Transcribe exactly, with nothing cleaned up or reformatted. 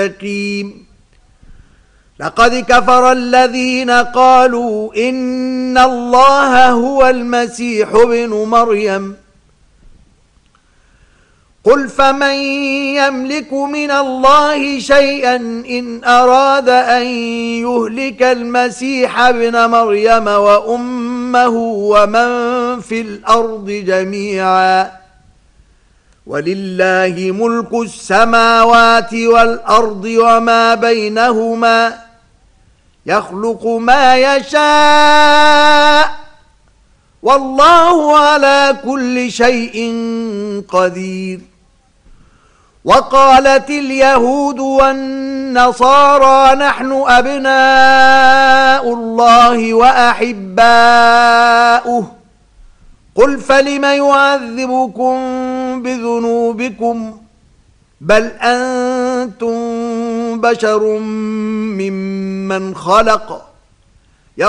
مستقيم. لقد كفر الذين قالوا إن الله هو المسيح ابن مريم قل فمن يملك من الله شيئا إن أراد أن يهلك المسيح ابن مريم وأمه ومن في الأرض جميعا ولله ملك السماوات والأرض وما بينهما يخلق ما يشاء والله على كل شيء قدير. وقالت اليهود والنصارى نحن أبناء الله وأحباؤه قل فلم يعذبكم بذنوبكم بل أنتم بشر ممن خلق